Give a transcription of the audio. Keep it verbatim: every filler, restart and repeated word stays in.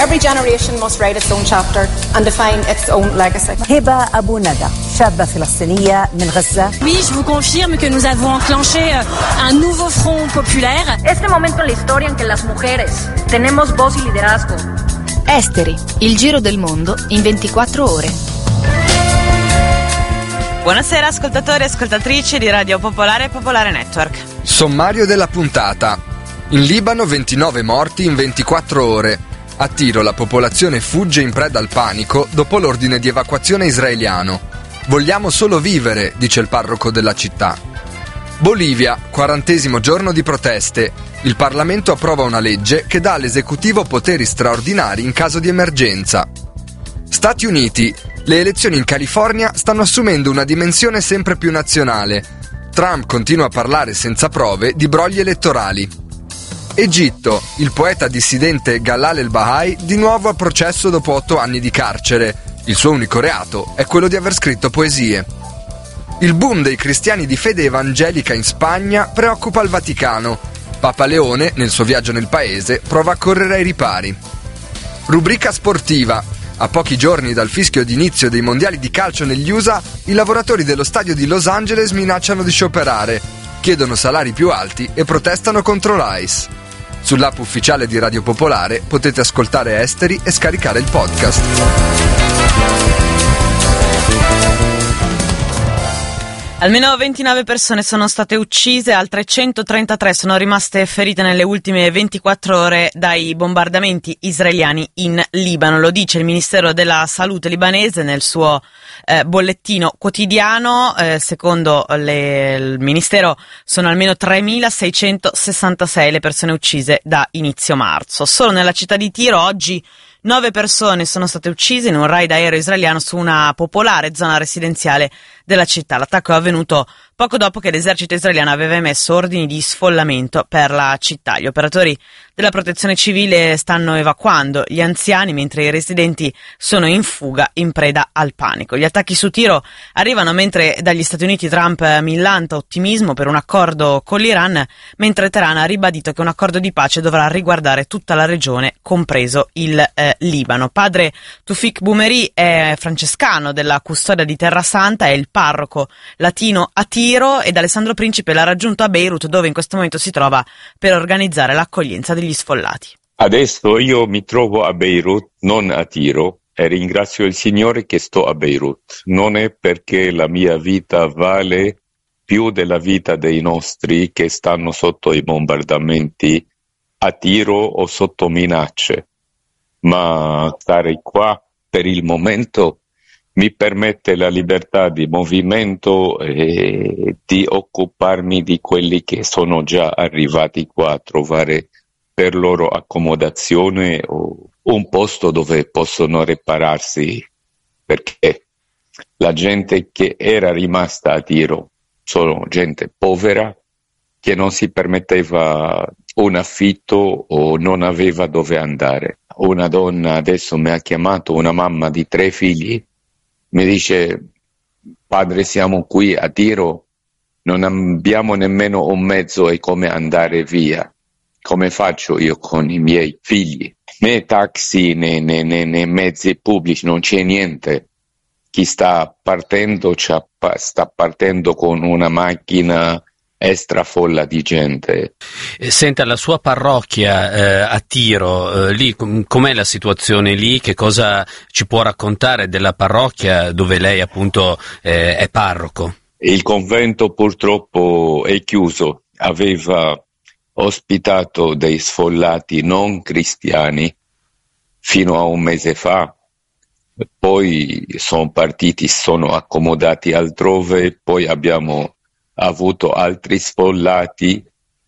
Every generation must write its own chapter and define its own legacy. هبة أبو ندى شابة فلسطينية من غزة. Oui, je vous confirme que nous avons enclenché un nouveau front populaire. Este momento en la historia en que las mujeres tenemos voz y liderazgo. Esteri, il giro del mondo in ventiquattro ore. Buonasera ascoltatori e ascoltatrici di Radio Popolare e Popolare Network. Sommario della puntata. In Libano ventinove morti in ventiquattro ore. A Tiro la popolazione fugge in preda al panico dopo l'ordine di evacuazione israeliano. Vogliamo solo vivere, dice il parroco della città. Bolivia, quarantesimo giorno di proteste. Il Parlamento approva una legge che dà all'esecutivo poteri straordinari in caso di emergenza. Stati Uniti. Le elezioni in California stanno assumendo una dimensione sempre più nazionale. Trump continua a parlare senza prove di brogli elettorali. Egitto, il poeta dissidente Galal el-Bahai di nuovo a processo dopo otto anni di carcere. Il suo unico reato è quello di aver scritto poesie. Il boom dei cristiani di fede evangelica in Spagna preoccupa il Vaticano. Papa Leone, nel suo viaggio nel paese, prova a correre ai ripari. Rubrica sportiva. A pochi giorni dal fischio d'inizio dei mondiali di calcio negli U S A, i lavoratori dello stadio di Los Angeles minacciano di scioperare, chiedono salari più alti e protestano contro l'I C E. Sull'app ufficiale di Radio Popolare potete ascoltare Esteri e scaricare il podcast. Almeno ventinove persone sono state uccise, altre centotrentatré sono rimaste ferite nelle ultime ventiquattro ore dai bombardamenti israeliani in Libano. Lo dice il Ministero della Salute libanese nel suo eh, bollettino quotidiano. Eh, secondo le, il Ministero sono almeno tremilaseicentosessantasei le persone uccise da inizio marzo. Solo nella città di Tiro oggi nove persone sono state uccise in un raid aereo israeliano su una popolare zona residenziale della città. L'attacco è avvenuto poco dopo che l'esercito israeliano aveva emesso ordini di sfollamento per la città. Gli operatori della protezione civile stanno evacuando gli anziani mentre i residenti sono in fuga in preda al panico. Gli attacchi su Tiro arrivano mentre dagli Stati Uniti Trump millanta ottimismo per un accordo con l'Iran, mentre Teheran ha ribadito che un accordo di pace dovrà riguardare tutta la regione, compreso il eh, Libano. Padre Tufik Boumeri è francescano della Custodia di Terra Santa, è il parroco latino a Tiro ed Alessandro Principe l'ha raggiunto a Beirut, dove in questo momento si trova per organizzare l'accoglienza degli sfollati. Adesso io mi trovo a Beirut, non a Tiro, e ringrazio il Signore che sto a Beirut. Non è perché la mia vita vale più della vita dei nostri che stanno sotto i bombardamenti a Tiro o sotto minacce, ma stare qua per il momento mi permette la libertà di movimento e di occuparmi di quelli che sono già arrivati qua, trovare per loro accomodazione o un posto dove possono ripararsi, perché la gente che era rimasta a Tiro sono gente povera che non si permetteva un affitto o non aveva dove andare. Una donna adesso mi ha chiamato, una mamma di tre figli, mi dice: padre, siamo qui a Tiro, non abbiamo nemmeno un mezzo e come andare via. Come faccio io con i miei figli? Né taxi né, né, né, né mezzi pubblici, non c'è niente. Chi sta partendo sta partendo con una macchina strafolla di gente. Senta, la sua parrocchia eh, a Tiro, eh, lì com- com'è la situazione lì? Che cosa ci può raccontare della parrocchia dove lei appunto eh, è parroco? Il convento purtroppo è chiuso, aveva ospitato dei sfollati non cristiani fino a un mese fa, poi sono partiti, sono accomodati altrove, poi abbiamo avuto altri sfollati